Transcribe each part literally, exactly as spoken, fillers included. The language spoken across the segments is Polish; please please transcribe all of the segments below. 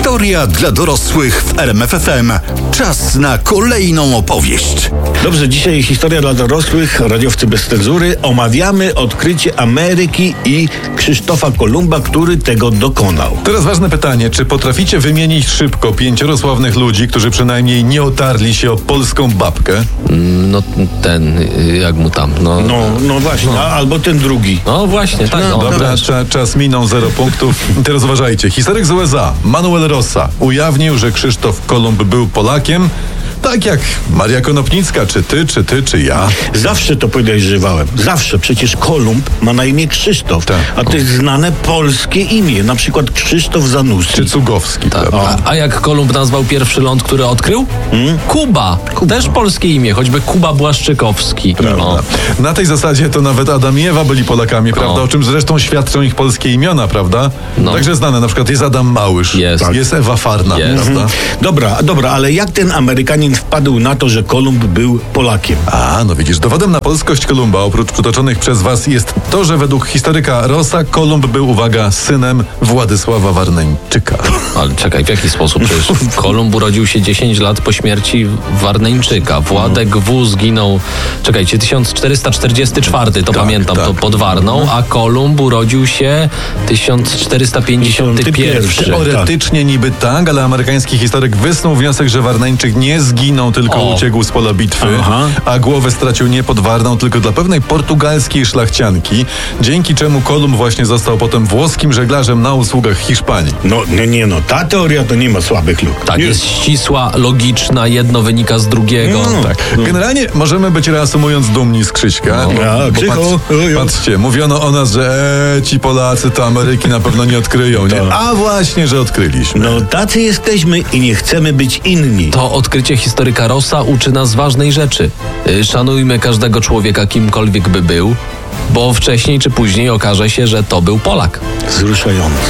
Historia dla dorosłych w R M F F M. Czas na kolejną opowieść. Dobrze, dzisiaj historia dla dorosłych, radiowcy bez cenzury. Omawiamy odkrycie Ameryki i Krzysztofa Kolumba, który tego dokonał. Teraz ważne pytanie, czy potraficie wymienić szybko pięcioro sławnych ludzi, którzy przynajmniej nie otarli się o polską babkę? No ten, jak mu tam, no... No, no właśnie, No. A, albo ten drugi. No właśnie, tak. No, Dobra, cza, czas minął, zero punktów. Teraz uważajcie, historyk z U S A, Manuel Rosa, ujawnił, że Krzysztof Kolumb był Polakiem, tak jak Maria Konopnicka, czy ty, czy ty, czy ja. Zawsze to podejrzewałem. Zawsze. Przecież Kolumb ma na imię Krzysztof. Tak. A to jest znane polskie imię. Na przykład Krzysztof Zanussi. Czy Cugowski, Tak. prawda? A, a jak Kolumb nazwał pierwszy ląd, który odkrył? Hmm? Kuba. Też polskie imię, choćby Kuba Błaszczykowski. O. Na tej zasadzie to nawet Adam i Ewa byli Polakami, prawda? O czym zresztą świadczą ich polskie imiona, prawda? No. Także znane, na przykład jest Adam Małysz, Jest. jest Ewa Farna, Jest. prawda? Dobra, dobra, ale jak ten Amerykanin wpadł na to, że Kolumb był Polakiem? A, no widzisz, dowodem na polskość Kolumba, oprócz przytoczonych przez was, jest to, że według historyka Rosa Kolumb był, uwaga, synem Władysława Warneńczyka. Ale czekaj, w jaki sposób? Przecież Kolumb urodził się dziesięć lat po śmierci Warneńczyka. Władek W. zginął, czekajcie, tysiąc czterysta czterdziesty czwarty, to Tak, pamiętam, tak. to pod Warną, a Kolumb urodził się tysiąc czterysta pięćdziesiąty pierwszy. Teoretycznie niby tak, ale amerykański historyk wysnuł wniosek, że Warneńczyk nie zginął, tylko O. uciekł z pola bitwy, Aha. a głowę stracił nie pod Warną, tylko dla pewnej portugalskiej szlachcianki, dzięki czemu Kolumb właśnie został potem włoskim żeglarzem na usługach Hiszpanii. No, nie, nie, no, ta teoria to nie ma słabych luk. Tak, nie. jest ścisła, logiczna, jedno wynika z drugiego. No. Tak. Generalnie możemy być, reasumując, dumni z Krzyśka. No. A, Bo Krzychu, patrz, ojo. patrzcie, mówiono o nas, że e, ci Polacy to Ameryki na pewno nie odkryją, nie? Tak. A właśnie, że odkryliśmy. No, tacy jesteśmy i nie chcemy być inni. To odkrycie historyka Rossa uczy nas ważnej rzeczy. Y, Szanujmy każdego człowieka, kimkolwiek by był, bo wcześniej czy później okaże się, że to był Polak. Wzruszające.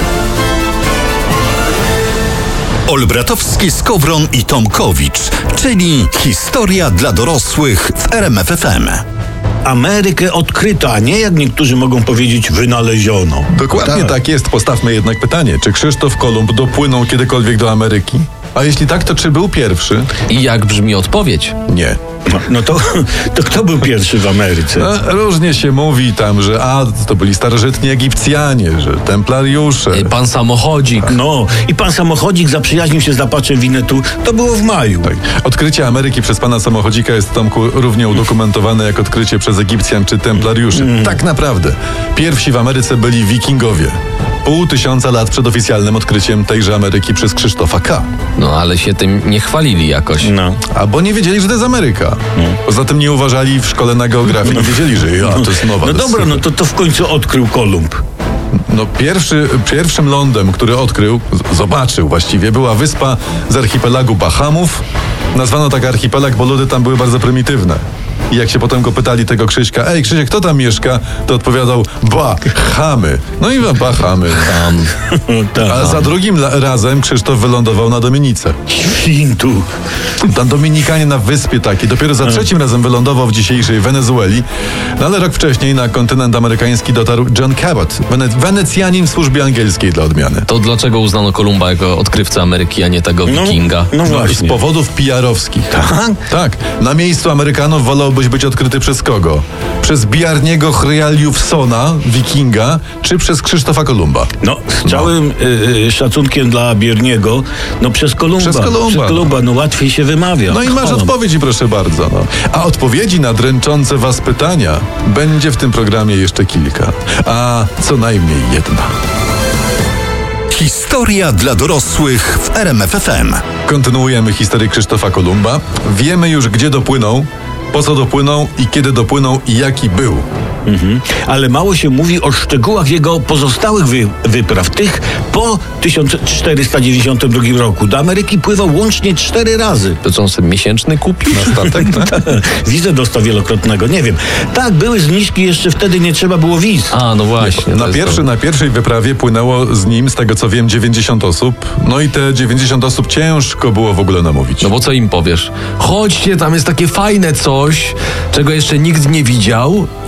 Olbratowski, Skowron i Tomkowicz, czyli historia dla dorosłych w R M F F M. Amerykę odkryto, a nie, jak niektórzy mogą powiedzieć, wynaleziono. Dokładnie tak jest. Postawmy jednak pytanie, czy Krzysztof Kolumb dopłynął kiedykolwiek do Ameryki? A jeśli tak, to czy był pierwszy? I jak brzmi odpowiedź? Nie. No, no to, to kto był pierwszy w Ameryce? No, różnie się mówi tam, że a, to byli starożytni Egipcjanie, że templariusze. Y, Pan samochodzik. No, i pan samochodzik zaprzyjaźnił się z Apache Winnetu. To było w maju. Tak. Odkrycie Ameryki przez pana samochodzika jest, Tomku, równie udokumentowane jak odkrycie przez Egipcjan czy templariuszy. Mm. Tak naprawdę. Pierwsi w Ameryce byli wikingowie. Pół tysiąca lat przed oficjalnym odkryciem tejże Ameryki przez Krzysztofa K. No ale się tym nie chwalili jakoś. No. A bo nie wiedzieli, że to jest Ameryka. Poza tym nie uważali w szkole na geografii, nie wiedzieli, że ja, to jest nowa. No to jest dobra, super. no to, to w końcu odkrył Kolumb. No pierwszy, pierwszym lądem, który odkrył, z- zobaczył właściwie, była wyspa z archipelagu Bahamów. Nazwano tak archipelag, bo ludy tam były bardzo prymitywne. I jak się potem go pytali, tego Krzyśka, ej Krzysiek, kto tam mieszka? To odpowiadał, Bahamy. No i Bahamy. Tam. A za drugim la- razem Krzysztof wylądował na Dominice. Świntu. Tam Dominikanie na wyspie takiej. Dopiero za trzecim razem wylądował w dzisiejszej Wenezueli. No ale rok wcześniej na kontynent amerykański dotarł John Cabot, wene- Wenecjanin w służbie angielskiej dla odmiany. To dlaczego uznano Kolumba jako odkrywcę Ameryki, a nie tego No, wikinga? no No, z właśnie. powodów P R-owskich. Tak? Tak. Na miejscu Amerykanów wolałbyś być odkryty przez kogo? Przez Bjarniego Hryaliufsona, wikinga, czy przez Krzysztofa Kolumba? No, z całym y, y, szacunkiem dla Bierniego, no przez Kolumba. Przez Kolumba. Przez Kolumba, no łatwiej się wymawia. No i masz Kolumb. odpowiedzi, proszę bardzo. No. A odpowiedzi na dręczące was pytania będzie w tym programie jeszcze kilka. A co najmniej jedna. Historia dla dorosłych w R M F F M. Kontynuujemy historię Krzysztofa Kolumba. Wiemy już, gdzie dopłynął, po co dopłynął i kiedy dopłynął i jaki był. Mhm. Ale mało się mówi o szczegółach jego pozostałych wy, wypraw, tych po tysiąc czterysta dziewięćdziesiątym drugim roku. Do Ameryki pływał łącznie cztery razy. To co on sobie miesięczny kupił? Na statek, tak? Wizę dostał wielokrotnego, nie wiem. Tak, były zniżki, jeszcze wtedy nie trzeba było wiz. A, no właśnie. Na, to jest pierwszy, to. na pierwszej wyprawie płynęło z nim, z tego co wiem, dziewięćdziesiąt osób. No i te dziewięćdziesiąt osób ciężko było w ogóle namówić. No bo co im powiesz? Chodźcie, tam jest takie fajne coś, czego jeszcze nikt nie widział i zobaczcie.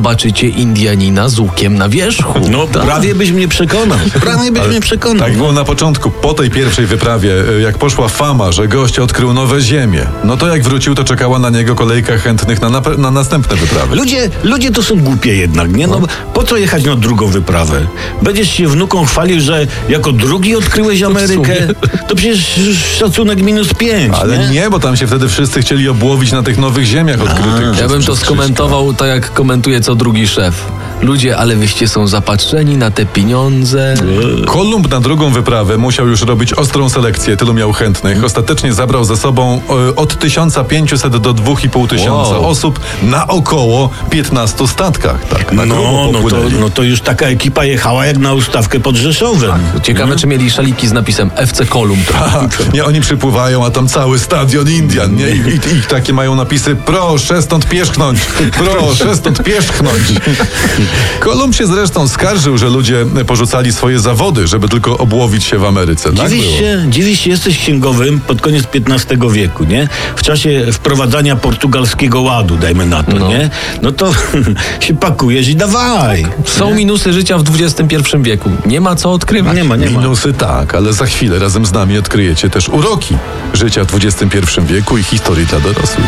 zobaczycie Indianina z łukiem na wierzchu. No Tak. prawie byś mnie przekonał. Prawie byś mnie przekonał. Tak było na początku, po tej pierwszej wyprawie, jak poszła fama, że gość odkrył nowe ziemie. No to jak wrócił, to czekała na niego kolejka chętnych na, na, na następne wyprawy. Ludzie, ludzie to są głupie jednak, nie? No, po co jechać na drugą wyprawę? Będziesz się wnukom chwalił, że jako drugi odkryłeś Amerykę? To przecież szacunek minus pięć, Ale nie? nie, bo tam się wtedy wszyscy chcieli obłowić na tych nowych ziemiach odkrytych. Ja przez- bym to przez Krzyśka. skomentował tak, jak komentuje co drugi szef. Ludzie, ale wyście są zapatrzeni na te pieniądze. Kolumb na drugą wyprawę musiał już robić ostrą selekcję, tylu miał chętnych. Ostatecznie zabrał ze sobą e, od tysiąc pięćset do dwa i pół tysiąca Wow. osób na około piętnastu statkach. Tak, na grubo No, no, to, popłynęli. no to już taka ekipa jechała jak na ustawkę pod Rzeszowem. Ciekawe, czy mieli szaliki z napisem F C Kolumb. A, nie, oni przypływają, a tam cały stadion Indian, nie? I, i, i takie mają napisy: proszę stąd pierzchnąć, proszę stąd pierzchnąć. Kolumb się zresztą skarżył, że ludzie porzucali swoje zawody, żeby tylko obłowić się w Ameryce. Tak Dziwisz było? się, dziwisz się, jesteś księgowym pod koniec piętnastego wieku, nie? W czasie wprowadzania portugalskiego ładu, dajmy na to, No. nie? No to się pakujesz i dawaj. Są minusy życia w dwudziestym pierwszym wieku. Nie ma co odkrywać. Nie ma, nie ma. Minusy tak, ale za chwilę razem z nami odkryjecie też uroki życia w dwudziestym pierwszym wieku i historii dla dorosłych.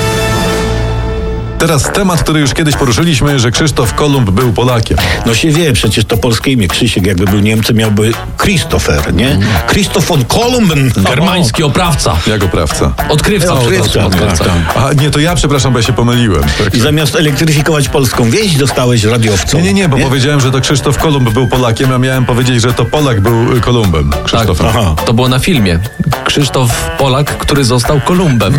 Teraz temat, który już kiedyś poruszyliśmy, że Krzysztof Kolumb był Polakiem. No się wie, przecież to polskie imię. Krzysiek jakby był Niemcem, miałby Christopher, nie? Christopher Kolumben. Germański oprawca. Jak oprawca. Odkrywca. Odkrywca, odkrywca. tak, tak. A nie, to ja przepraszam, bo ja się pomyliłem. Tak. I zamiast elektryfikować polską wieś, dostałeś radiowcą. Nie, nie, nie, bo powiedziałem, że to Krzysztof Kolumb był Polakiem, a miałem powiedzieć, że to Polak był y, Kolumbem. Tak, Krzysztofem. Aha. to było na filmie. Krzysztof Polak, który został Kolumbem.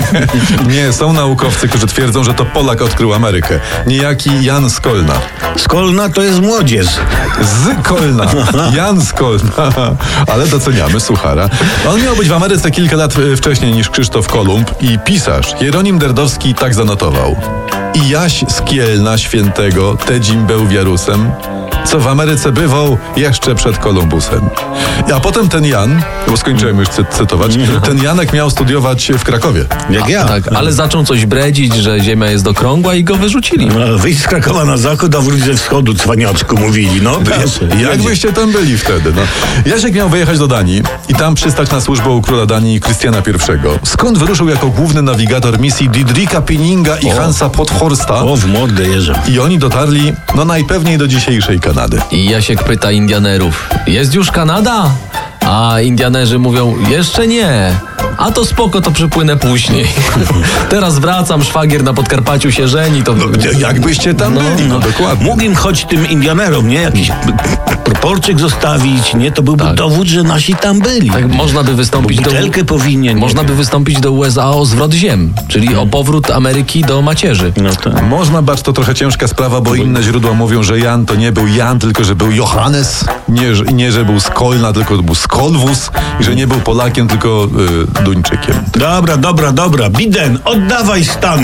Nie, są naukowcy, którzy twierdzą, że to Polak odkrył Amerykę. Niejaki Jan z Kolna. Skolna to jest młodzież. Z Kolna. Jan z Kolna. Ale doceniamy suchara. On miał być w Ameryce kilka lat y, wcześniej niż Krzysztof Kolumb i pisarz Jeronim Derdowski tak zanotował: I Jaś z Kielna Świętego Tedzim był wiarusem, co w Ameryce bywał jeszcze przed Kolumbusem. A potem ten Jan, bo skończyłem już cy- cytować, ten Janek miał studiować w Krakowie. Jak ja. Tak, ale zaczął coś bredzić, że ziemia jest okrągła i go wyrzucili. No, wyjdź z Krakowa na zachód, a wróć ze wschodu, cwaniaczku, mówili. No, proszę. Jak jedzie. byście tam byli wtedy? No. Jasiek miał wyjechać do Danii i tam przystać na służbę u króla Danii Krystiana I. Skąd wyruszył jako główny nawigator misji Didrika Pinninga i Hansa Podhorsta. O, w mordę jeżdżę. I oni dotarli, no najpewniej do dzisiejszej Kanady. I Jasiek pyta Indianerów, jest już Kanada? A Indianerzy mówią, jeszcze nie. A to spoko, to przypłynę później. Teraz wracam, szwagier na Podkarpaciu się żeni, to... Jakbyście tam byli, no dokładnie. Mógł im choć tym Indianerom, nie? Jakiś proporczyk zostawić, nie? To byłby Tak. dowód, że nasi tam byli. Tak, można by wystąpić do... Butelkę powinien. nie? Można by wystąpić do U S A o zwrot ziem, czyli o powrót Ameryki do macierzy. No tak. Można, bacz, to trochę ciężka sprawa, bo inne źródła mówią, że Jan to nie był Jan, tylko że był Johannes. Nie, że- nie że był z Kolna, tylko to był z Kolwus. I że nie był Polakiem, tylko y, Duńczykiem. Dobra, dobra, dobra. Biden, oddawaj Stany.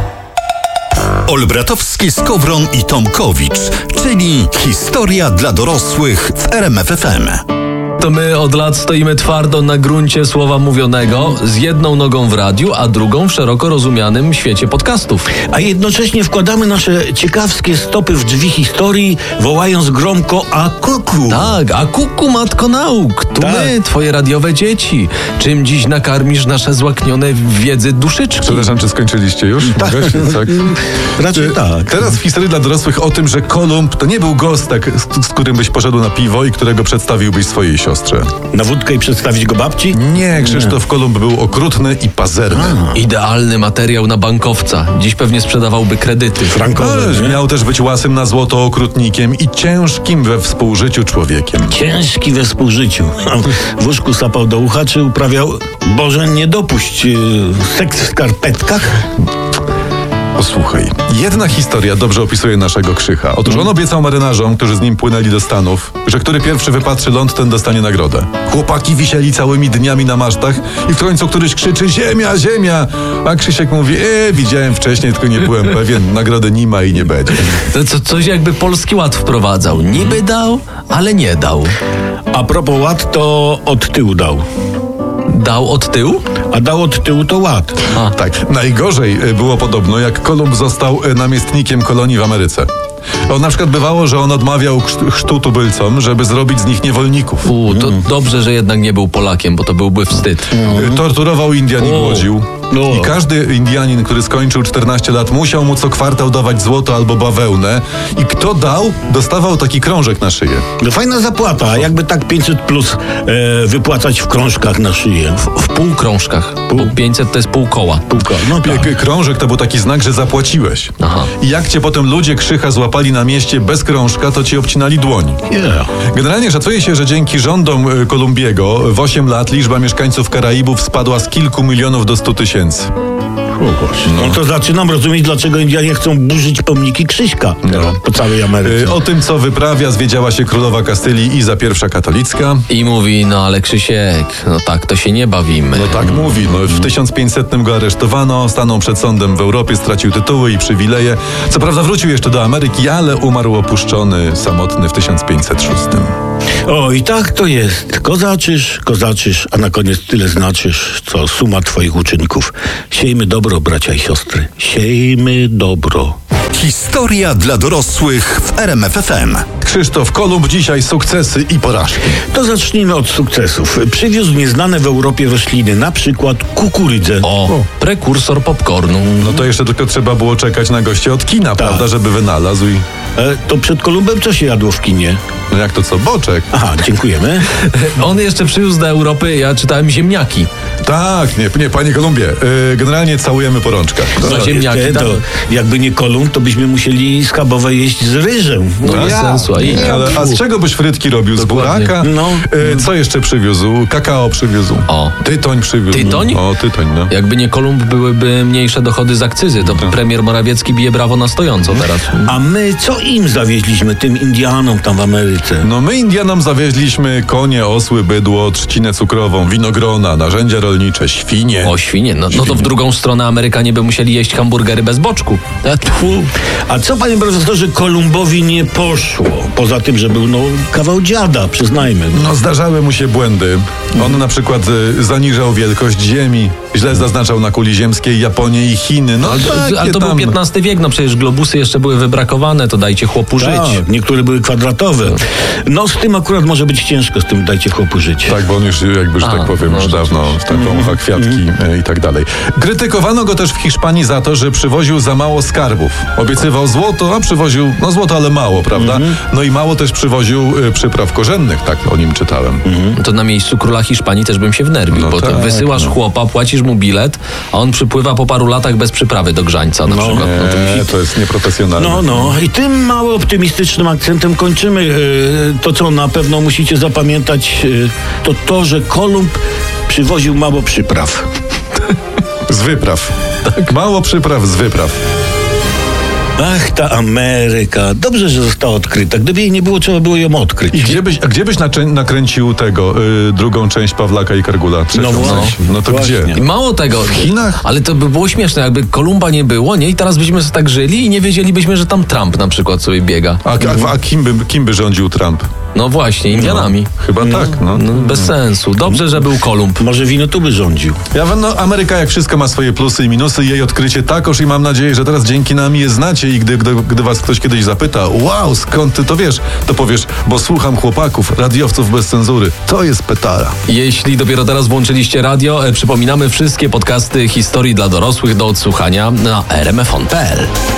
Olbratowski, Skowron i Tomkowicz, czyli historia dla dorosłych w R M F F M. To my od lat stoimy twardo na gruncie słowa mówionego, z jedną nogą w radiu, a drugą w szeroko rozumianym świecie podcastów. A jednocześnie wkładamy nasze ciekawskie stopy w drzwi historii, wołając gromko a kuku. Tak, a kuku matko nauk, tu Tak. my, twoje radiowe dzieci. Czym dziś nakarmisz nasze złaknione wiedzy duszyczki? Przepraszam, czy skończyliście już? Mogę? tak. Raczej Y, tak. Teraz w historii dla dorosłych o tym, że Kolumb to nie był gostek, z, z którym byś poszedł na piwo i którego przedstawiłbyś swojej siostrze. Na wódkę i przedstawić go babci? Nie, Krzysztof Kolumb był okrutny i pazerny. Idealny materiał na bankowca. Dziś pewnie sprzedawałby kredyty. Frankowe, Ależ nie? miał też być łasym na złoto okrutnikiem i ciężkim we współżyciu człowiekiem. Ciężki we współżyciu. W łóżku sapał do ucha, czy uprawiał, Boże, nie dopuść, yy, seks w skarpetkach? Posłuchaj, jedna historia dobrze opisuje naszego Krzycha. Otóż on obiecał marynarzom, którzy z nim płynęli do Stanów, że który pierwszy wypatrzy ląd, ten dostanie nagrodę. Chłopaki wisieli całymi dniami na masztach i w końcu któryś krzyczy: ziemia, ziemia! A Krzysiek mówi: e, widziałem wcześniej, tylko nie byłem pewien, nagrody nie ma i nie będzie. To co, coś jakby Polski Ład wprowadzał. Niby dał, ale nie dał. A propos ład, to od tyłu dał. Dał od tyłu? A dał od tyłu to ład. A. Tak, najgorzej y, było podobno, jak Kolumb został y, namiestnikiem kolonii w Ameryce. On na przykład bywało, że on odmawiał chrzt- chrztu tubylcom, żeby zrobić z nich niewolników. U, to dobrze, że jednak nie był Polakiem, bo to byłby wstyd. Y, Torturował Indian i O. głodził. No. I każdy Indianin, który skończył czternaście lat, musiał mu co kwartał dawać złoto albo bawełnę. I kto dał, dostawał taki krążek na szyję. No fajna zapłata, a jakby tak pięćset plus e, wypłacać w krążkach na szyję. W półkrążkach, bo pięćset to jest pół koła. Półka. No tak. K- Krążek to był taki znak, że zapłaciłeś. Aha. I jak cię potem ludzie krzycha złapali na mieście bez krążka, to ci obcinali dłoń. Yeah. Generalnie szacuje się, że dzięki rządom y, Kolumbiego w osiem lat liczba mieszkańców Karaibów spadła z kilku milionów do stu tysięcy. No to zaczynam rozumieć, dlaczego Indianie chcą burzyć pomniki Krzyśka teraz po całej Ameryce. Y, O tym, co wyprawia, zwiedziała się królowa Kastylii Iza I katolicka. I mówi, no ale Krzysiek, no tak to się nie bawimy. No tak mówi. No, w tysiąc pięćsetnym go aresztowano, stanął przed sądem w Europie, stracił tytuły i przywileje. Co prawda wrócił jeszcze do Ameryki, ale umarł opuszczony, samotny w tysiąc pięćset szóstym. O, i tak to jest. Kozaczysz, kozaczysz, a na koniec tyle znaczysz, co suma twoich uczynków. Siejmy dobro, bracia i siostry. Siejmy dobro. Historia dla dorosłych w R M F F M. Krzysztof Kolumb, dzisiaj sukcesy i porażki. To zacznijmy od sukcesów. Przywiózł nieznane w Europie rośliny, na przykład kukurydzę. O, prekursor popcornu. No to jeszcze tylko trzeba było czekać na gościa od kina, prawda, żeby wynalazł i... E, to przed Kolumbem co się jadło w kinie? No jak to co, boczek? Aha, dziękujemy. On jeszcze przywiózł do Europy, ja czytałem ziemniaki. Tak, nie, nie, panie Kolumbie, yy, generalnie całujemy po rączkach. No, ziemniaki, Jeszcze, tak. to jakby nie Kolumb, to byśmy musieli schabowe jeść z ryżem. No bez sensu. A i, Ale, a z czego byś frytki robił? Z Dokładnie. buraka? No. Yy, co jeszcze przywiózł? Kakao przywiózł. O. Tytoń przywiózł. Tytoń? O, tytoń, no. Jakby nie Kolumb, byłyby mniejsze dochody z akcyzy. To premier Morawiecki bije brawo na stojąco teraz. A my co im zawieźliśmy, tym Indianom tam w Ameryce? No my Indianom zawieźliśmy konie, osły, bydło, trzcinę cukrową, winogrona, narzędzia rolnicze, świnie. O, świnie. No, no to w drugą stronę Amerykanie by musieli jeść hamburgery bez boczku. E, tfu. A co, panie profesorze, Kolumbowi nie poszło? Poza tym, że był no kawał dziada, przyznajmy. No zdarzały mu się błędy. On na przykład y, zaniżał wielkość ziemi, źle zaznaczał na kuli ziemskiej Japonię i Chiny. No Ale, takie ale to tam... był piętnasty wiek, no przecież globusy jeszcze były wybrakowane, to dajcie chłopu żyć. Tak, niektóre były kwadratowe. No z tym akurat może być ciężko, z tym dajcie chłopu żyć. Tak, bo on już jakby, że A, tak powiem, no, już dawno tak wącha kwiatki e, i tak dalej. Krytykowano go też w Hiszpanii za to, że przywoził za mało skarbów. Obiecywał złoto, a przywoził, no złoto, ale mało, prawda? No i mało też przywoził e, przypraw korzennych, tak o nim czytałem. To na miejscu króla Hiszpanii też bym się wnerwił, No bo to tak, wysyłasz no. chłopa, płacisz mu bilet, a on przypływa po paru latach bez przyprawy do Grzańca na No. przykład. No to Nie, musi... to jest nieprofesjonalne. No, no. I tym mało optymistycznym akcentem kończymy. Yy, To, co na pewno musicie zapamiętać, yy, to to, że Kolumb przywoził mało przypraw. Z wypraw. Mało przypraw z wypraw. Ach, ta Ameryka. Dobrze, że została odkryta. Gdyby jej nie było, trzeba było ją odkryć. I gdzie byś, a gdzie byś naczę- nakręcił tego, y, drugą część Pawlaka i Kargula? Trzecią No część? właśnie, No to właśnie. gdzie? I mało tego. W Chinach? Ale to by było śmieszne, jakby Kolumba nie było, nie? I teraz byśmy sobie tak żyli i nie wiedzielibyśmy, że tam Trump na przykład sobie biega. A, a, a kim, by, kim by rządził Trump? No właśnie, Indianami. Chyba tak, no. No, bez sensu. Dobrze, że był Kolumb. Może wino tu by rządził. Ja wiem, no Ameryka jak wszystko ma swoje plusy i minusy, jej odkrycie takoż i mam nadzieję, że teraz dzięki nam je znacie i gdy, gdy, gdy was ktoś kiedyś zapyta, wow, skąd ty to wiesz, to powiesz, bo słucham chłopaków, radiowców bez cenzury. To jest petara. Jeśli dopiero teraz włączyliście radio, e, przypominamy wszystkie podcasty historii dla dorosłych do odsłuchania na r m f on kropka p l.